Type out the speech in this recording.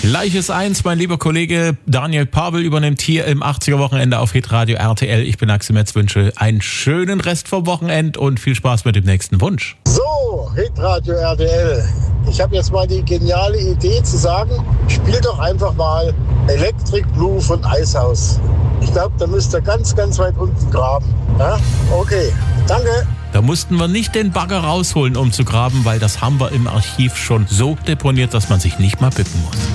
Gleiches Eins, mein lieber Kollege Daniel Pavel übernimmt hier im 80er-Wochenende auf Hitradio RTL. Ich bin Axel Metz, wünsche einen schönen Rest vom Wochenend und viel Spaß mit dem nächsten Wunsch. So, Hitradio RTL. Ich habe jetzt mal die geniale Idee zu sagen, spiel doch einfach mal Electric Blue von Eishaus. Ich glaube, da müsst ihr ganz, ganz weit unten graben. Ja? Okay, danke. Da mussten wir nicht den Bagger rausholen, um zu graben, weil das haben wir im Archiv schon so deponiert, dass man sich nicht mal bücken muss.